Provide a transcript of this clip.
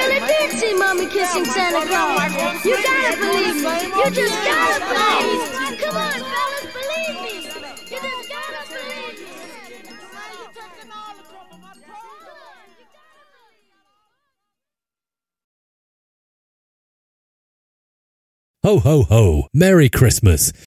really did see Mommy kissing Santa Claus. You gotta believe me. You just gotta believe me. Come on, fellas, believe me. You just gotta believe me. Ho, ho, ho. Merry Christmas.